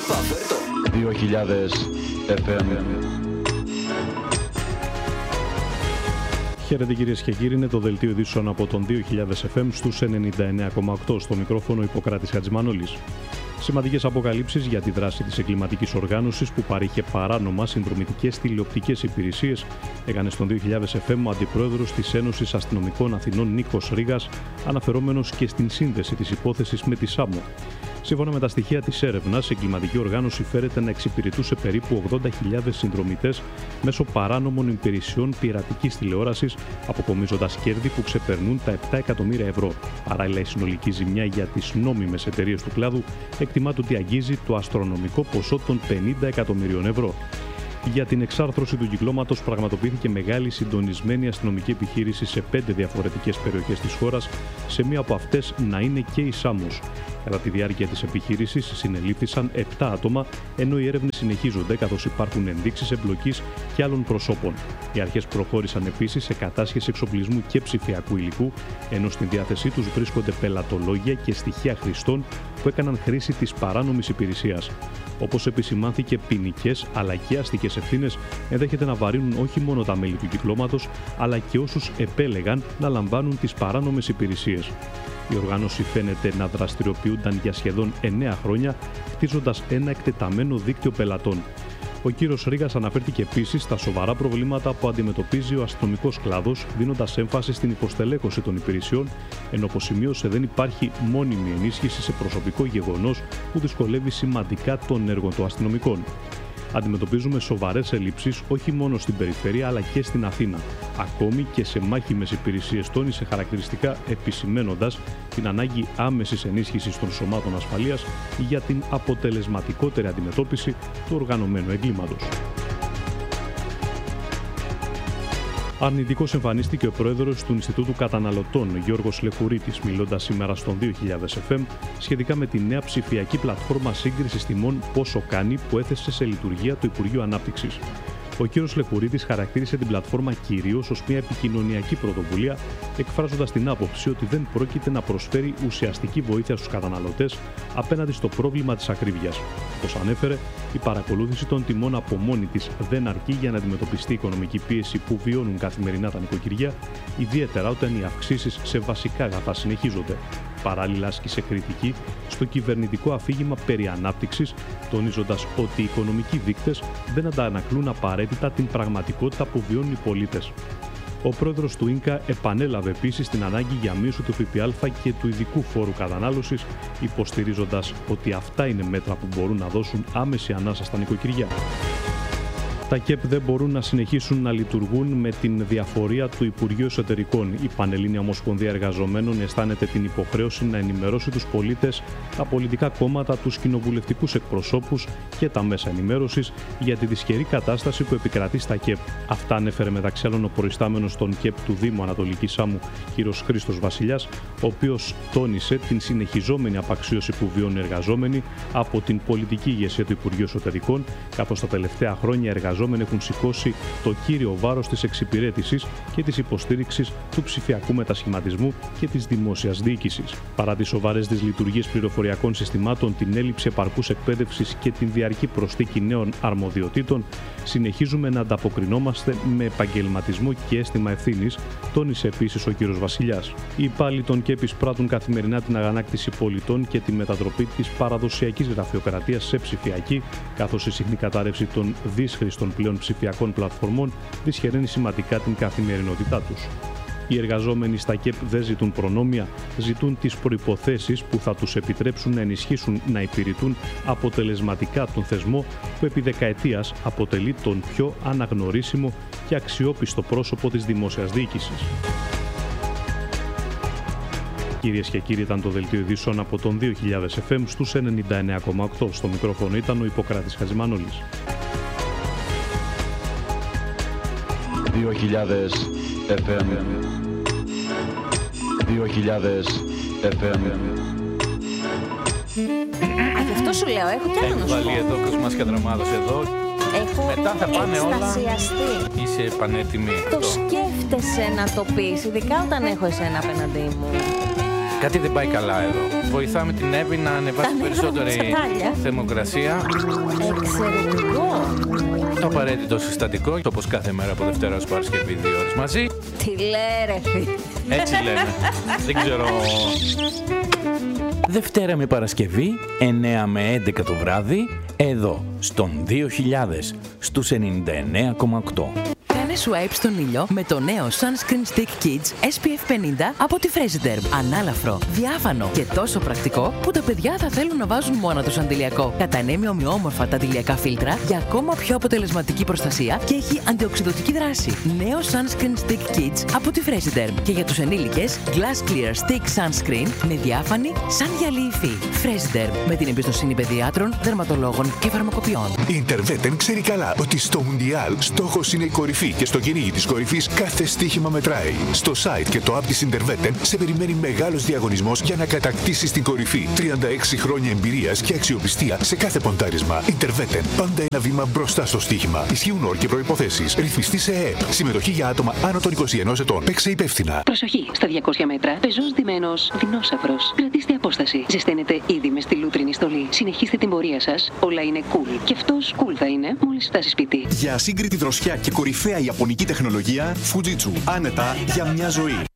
Παφέρτο 2000 FM. Χαίρετε κυρίες και κύριοι, είναι το δελτίο ειδήσεων από τον 2000 FM στους 99,8. Στο μικρόφωνο Ιπποκράτης Χατζημανόλης. Σημαντικές αποκαλύψεις για τη δράση της εγκληματικής οργάνωσης που παρήχε παράνομα συνδρομητικές τηλεοπτικές υπηρεσίες έκανε στον 2000 FM ο Αντιπρόεδρος της Ένωσης Αστυνομικών Αθηνών Νίκος Ρήγας, αναφερόμενος και στην σύνδεση της υπόθεσης με τη ΣΑΜΟ. Σύμφωνα με τα στοιχεία της έρευνας, η εγκληματική οργάνωση φέρεται να εξυπηρετούσε περίπου 80.000 συνδρομητές μέσω παράνομων υπηρεσιών πειρατικής τηλεόρασης, αποκομίζοντας κέρδη που ξεπερνούν τα 7 εκατομμύρια ευρώ. Παράλληλα, η συνολική ζημιά για τις νόμιμες εταιρείες του κλάδου εκτιμάται ότι αγγίζει το αστρονομικό ποσό των 50 εκατομμυρίων ευρώ. Για την εξάρθρωση του κυκλώματος πραγματοποιήθηκε μεγάλη συντονισμένη αστυνομική επιχείρηση σε 5 διαφορετικές περιοχές της χώρας, σε μία από αυτές να είναι και η Σάμος. Κατά τη διάρκεια της επιχείρησης συνελήφθησαν 7 άτομα, ενώ οι έρευνες συνεχίζονται καθώς υπάρχουν ενδείξεις εμπλοκής και άλλων προσώπων. Οι αρχές προχώρησαν επίσης σε κατάσχεση εξοπλισμού και ψηφιακού υλικού, ενώ στην διάθεσή τους βρίσκονται πελατολόγια και στοιχεία χρηστών που έκαναν χρήση της παράνομης υπηρεσίας. Όπως επισημάνθηκε, ποινικές αλλά και αστικές ευθύνες ενδέχεται να βαρύνουν όχι μόνο τα μέλη του κυκλώματος, αλλά και όσους επέλεγαν να λαμβάνουν τις παράνομες υπηρεσίες. Η οργάνωση φαίνεται να δραστηριοποιούνταν για σχεδόν 9 χρόνια, χτίζοντας ένα εκτεταμένο δίκτυο πελατών. Ο κύριος Ρήγας αναφέρθηκε επίσης στα σοβαρά προβλήματα που αντιμετωπίζει ο αστυνομικός κλάδος, δίνοντας έμφαση στην υποστελέχωση των υπηρεσιών, ενώ όπως σημείωσε δεν υπάρχει μόνιμη ενίσχυση σε προσωπικό, γεγονός που δυσκολεύει σημαντικά τον έργο των αστυνομικών. Αντιμετωπίζουμε σοβαρές ελλείψεις όχι μόνο στην περιφέρεια αλλά και στην Αθήνα, ακόμη και σε μάχημες υπηρεσίες, τόνισε χαρακτηριστικά, επισημαίνοντας την ανάγκη άμεσης ενίσχυσης των σωμάτων ασφαλείας για την αποτελεσματικότερη αντιμετώπιση του οργανωμένου εγκλήματος. Αρνητικός εμφανίστηκε ο πρόεδρος του Ινστιτούτου Καταναλωτών, Γιώργος Λεχουρίτης, μιλώντας σήμερα στον 2000 FM σχετικά με τη νέα ψηφιακή πλατφόρμα σύγκρισης τιμών Πόσο Κάνει που έθεσε σε λειτουργία το Υπουργείο Ανάπτυξης. Ο κ. Λεχουρίτης χαρακτήρισε την πλατφόρμα κυρίως ως μια επικοινωνιακή πρωτοβουλία, εκφράζοντας την άποψη ότι δεν πρόκειται να προσφέρει ουσιαστική βοήθεια στους καταναλωτές απέναντι στο πρόβλημα της ακρίβειας. Όπως ανέφερε, η παρακολούθηση των τιμών από μόνη της δεν αρκεί για να αντιμετωπιστεί η οικονομική πίεση που βιώνουν καθημερινά τα νοικοκυριά, ιδιαίτερα όταν οι αυξήσεις σε βασικά αγαθά συνεχίζονται. Παράλληλα, άσκησε κριτική στο κυβερνητικό αφήγημα περί ανάπτυξης, τονίζοντας ότι οι οικονομικοί δείκτες δεν αντανακλούν απαραίτητα την πραγματικότητα που βιώνουν οι πολίτες. Ο πρόεδρος του ΙΝΚΑ επανέλαβε επίσης την ανάγκη για μείωση του ΦΠΑ και του ειδικού φόρου κατανάλωσης, υποστηρίζοντας ότι αυτά είναι μέτρα που μπορούν να δώσουν άμεση ανάσα στα νοικοκυριά. Τα ΚΕΠ δεν μπορούν να συνεχίσουν να λειτουργούν με την διαφορία του Υπουργείου Εσωτερικών. Η Πανελλήνια Ομοσπονδία Εργαζομένων αισθάνεται την υποχρέωση να ενημερώσει τους πολίτες, τα πολιτικά κόμματα, τους κοινοβουλευτικούς εκπροσώπους και τα μέσα ενημέρωσης για τη δυσχερή κατάσταση που επικρατεί στα ΚΕΠ. Αυτά ανέφερε μεταξύ άλλων ο προϊστάμενος των ΚΕΠ του Δήμου Ανατολικής Σάμου, κ. Χρήστος Βασιλιάς, ο οποίος τόνισε την συνεχιζόμενη απαξίωση που βιώνουν οι εργαζόμενοι από την πολιτική ηγεσία του Υπουργείου Εσωτερικών, καθώς τα τελευταία χρόνια εργαζόμενοι έχουν σηκώσει το κύριο βάρος της εξυπηρέτησης και της υποστήριξης του ψηφιακού μετασχηματισμού και της δημόσιας διοίκησης. Παρά τις σοβαρές δυσλειτουργίες πληροφοριακών συστημάτων, την έλλειψη επαρκούς εκπαίδευσης και την διαρκή προσθήκη νέων αρμοδιοτήτων, συνεχίζουμε να ανταποκρινόμαστε με επαγγελματισμό και αίσθημα ευθύνης, τόνισε επίσης ο κ. Βασιλιάς. Οι υπάλληλοι των ΚΕΠ εισπράττουν καθημερινά την αγανάκτηση πολιτών και τη μετατροπή της παραδοσιακής γραφειοκρατίας σε ψηφιακή, καθώς η συχνή κατάρρευση των δύσχρηστων πλέον ψηφιακών πλατφορμών δυσχεραίνει σημαντικά την καθημερινότητά τους. Οι εργαζόμενοι στα ΚΕΠ δεν ζητούν προνόμια, ζητούν τις προϋποθέσεις που θα τους επιτρέψουν να ενισχύσουν να υπηρετούν αποτελεσματικά τον θεσμό που επί δεκαετίας αποτελεί τον πιο αναγνωρίσιμο και αξιόπιστο πρόσωπο της δημόσιας διοίκησης. Κυρίες και κύριοι, ήταν το δελτίο ειδήσεων από τον 2000 FM στους 99,8. Στο μικρόφωνο ήταν ο Ιπποκράτης Χατζημανόλης. 2000 FM. 2000 FM. Γι' αυτό σου λέω, έχω κι άλλο να σου πω. Έχει βάλει εδώ Κοσμάς και Δραμάδος εδώ. Έχω μετά θα πάνε εκστασιαστεί. Όλα. Είσαι πανέτοιμη. Το σκέφτεσαι να το πεις, ειδικά όταν έχω εσένα απέναντί μου. Κάτι δεν πάει καλά εδώ. βοηθάμε την Εύη να ανεβάσει Τα νεύρα μου περισσότερη τσατάλια. θερμοκρασία. Εξαιρετικό. Το απαραίτητο συστατικό, όπως κάθε μέρα από Δευτέρα ως Παρασκευή 2 ώρες μαζί. Τι λέει ρε φίλε. Έτσι λένε. Δεν ξέρω. Δευτέρα με Παρασκευή, 9 με 11 το βράδυ, εδώ, στον 2000, στους 99,8. Κάνε swipe στον ήλιο με το νέο Sunscreen Stick Kids SPF 50 από τη Fresiderm. Ανάλαφρο, διάφανο και τόσο πρακτικό που τα παιδιά θα θέλουν να βάζουν μόνο τους αντιλιακό. Κατανέμει ομοιόμορφα τα αντιλιακά φίλτρα για ακόμα πιο αποτελεσματική προστασία και έχει αντιοξυδωτική δράση. Νέο Sunscreen Stick Kids από τη Fresiderm. Και για τους ενήλικες, Glass Clear Stick Sunscreen με διάφανη σαν γυαλί υφή. Fresiderm, με την εμπιστοσύνη παιδιάτρων, δερματολόγων και φαρμακοποιών. Η Interveten ξέρει καλά ότι στο Μουντιάλ στόχος είναι η κορυφή και στο κυνήγι της κορυφής κάθε στοίχημα μετράει. Στο site και το app της Interveten σε περιμένει μεγάλος διαγωνισμός για να κατακτήσεις την κορυφή. 36 χρόνια εμπειρίας και αξιοπιστία σε κάθε ποντάρισμα. Interveten, πάντα ένα βήμα μπροστά στο στοίχημα. Ισχύουν όροι και προϋποθέσεις. Ρυθμιστή σε ΕΕΠ. Συμμετοχή για άτομα άνω των 21 ετών. Παίξε υπεύθυνα. Προσοχή! Στα 200 μέτρα, πεζός ντυμένος δεινόσαυρος. Κρατήστε απόσταση. Ζεσταίνετε ήδη με στη λούτρινη στολή. Συνεχίστε την πορεία σας. Όλα είναι cool. Και αυτός cool θα είναι μόλις φτάσει σπίτι. Για ασύγκριτη δροσιά και κορυφαία ιαπωνική τεχνολογία, Fujitsu. Άνετα για μια ζωή.